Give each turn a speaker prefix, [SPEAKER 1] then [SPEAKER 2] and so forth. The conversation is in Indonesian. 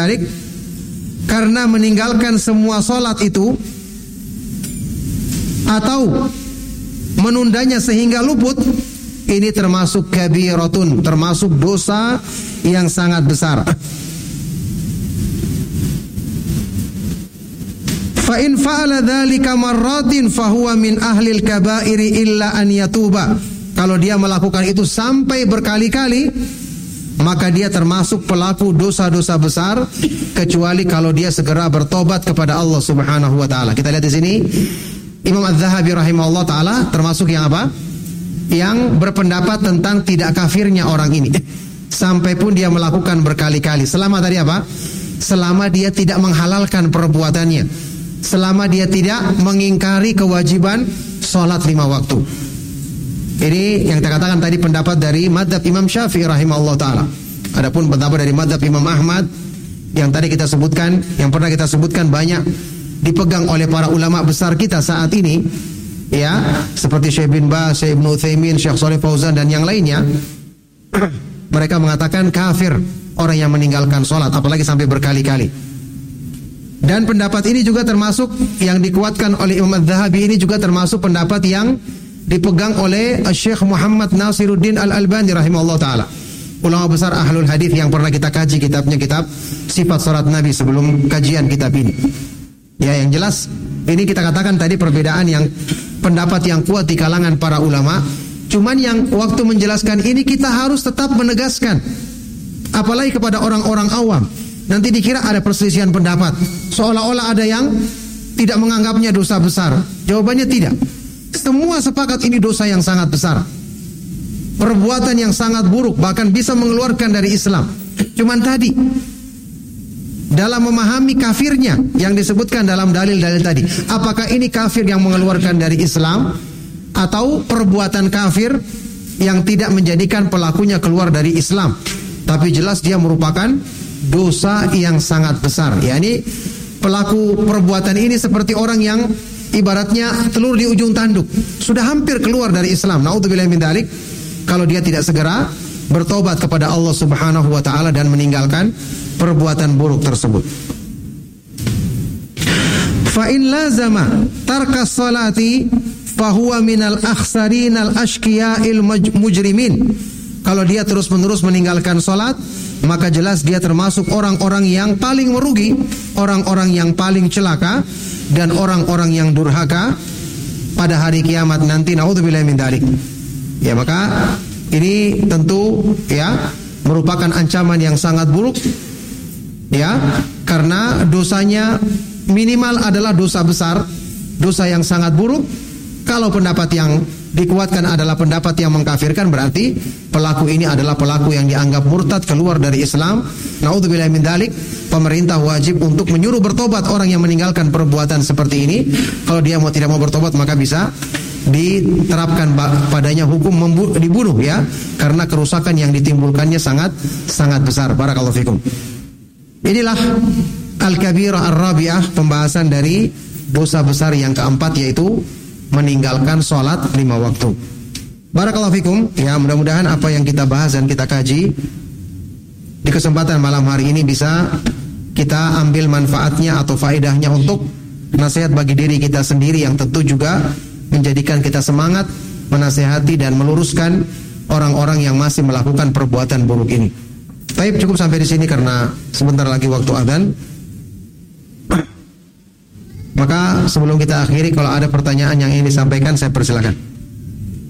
[SPEAKER 1] dzalik, karena meninggalkan semua salat itu atau menundanya sehingga luput, ini termasuk kabiratun, termasuk dosa yang sangat besar. Fa in fa'ala dzalika marratin fahuwa min ahlil kabairi illa an yatuba. Kalau dia melakukan itu sampai berkali-kali, maka dia termasuk pelaku dosa-dosa besar, kecuali kalau dia segera bertobat kepada Allah Subhanahu wa taala. Kita lihat di sini Imam Az-Zahabi rahimahullah taala termasuk yang apa? Yang berpendapat tentang tidak kafirnya orang ini. Sampai pun dia melakukan berkali-kali. Selama tadi apa? Selama dia tidak menghalalkan perbuatannya. Selama dia tidak mengingkari kewajiban sholat 5 waktu. Ini yang kita katakan tadi pendapat dari madhab Imam Syafi'i rahimahullah ta'ala. Adapun pendapat dari madhab Imam Ahmad yang tadi kita sebutkan, yang pernah kita sebutkan, banyak dipegang oleh para ulama besar kita saat ini, ya, seperti Syekh bin Baz, Syekh Ibnu Utsaimin, Syekh Shalih Fauzan dan yang lainnya. Mereka mengatakan kafir orang yang meninggalkan sholat, apalagi sampai berkali-kali. Dan pendapat ini juga termasuk yang dikuatkan oleh Imam Az-Zahabi, ini juga termasuk pendapat yang dipegang oleh Syekh Muhammad Nasiruddin Al-Albani rahimahullah ta'ala, ulama besar ahlul hadis yang pernah kita kaji kitabnya, kitab Sifat Salat Nabi sebelum kajian kitab ini. Ya, yang jelas ini kita katakan tadi perbedaan yang pendapat yang kuat di kalangan para ulama. Cuman yang waktu menjelaskan ini kita harus tetap menegaskan, apalagi kepada orang-orang awam. Nanti dikira ada perselisihan pendapat, seolah-olah ada yang tidak menganggapnya dosa besar. Jawabannya tidak. Semua sepakat ini dosa yang sangat besar, perbuatan yang sangat buruk, bahkan bisa mengeluarkan dari Islam. Cuman tadi dalam memahami kafirnya yang disebutkan dalam dalil-dalil tadi, apakah ini kafir yang mengeluarkan dari Islam atau perbuatan kafir yang tidak menjadikan pelakunya keluar dari Islam, tapi jelas dia merupakan dosa yang sangat besar. Ya, ini pelaku perbuatan ini seperti orang yang ibaratnya telur di ujung tanduk, sudah hampir keluar dari Islam. Naudzubillahi min dzalik, kalau dia tidak segera bertobat kepada Allah Subhanahu wa taala dan meninggalkan perbuatan buruk tersebut. Fa in lazama tarka salati fahuwa minal akhsarinal ashqiya'il mujrimin. Kalau dia terus-menerus meninggalkan salat, maka jelas dia termasuk orang-orang yang paling merugi, orang-orang yang paling celaka, dan orang-orang yang durhaka pada hari kiamat nanti. Naudzubillahi min dzalik. Ya, maka ini tentu ya merupakan ancaman yang sangat buruk, ya, karena dosanya minimal adalah dosa besar, dosa yang sangat buruk. Kalau pendapat yang dikuatkan adalah pendapat yang mengkafirkan, berarti pelaku ini adalah pelaku yang dianggap murtad, keluar dari Islam. Naudzubillahi min dzalik. Pemerintah wajib untuk menyuruh bertobat orang yang meninggalkan perbuatan seperti ini. Kalau dia tidak mau bertobat, maka bisa diterapkan padanya hukum dibunuh, ya, karena kerusakan yang ditimbulkannya sangat besar. Barakallahu fikum. Inilah al-kabirah ar-rabi'ah, pembahasan dari dosa besar yang keempat, yaitu meninggalkan sholat 5 waktu. Barakallahu fikum. Ya, mudah-mudahan apa yang kita bahas dan kita kaji di kesempatan malam hari ini bisa kita ambil manfaatnya atau faedahnya untuk nasihat bagi diri kita sendiri, yang tentu juga menjadikan kita semangat menasihati dan meluruskan orang-orang yang masih melakukan perbuatan buruk ini. Baik, cukup sampai di sini karena sebentar lagi waktu adzan. Maka sebelum kita akhiri, kalau ada pertanyaan yang ingin disampaikan, saya persilakan.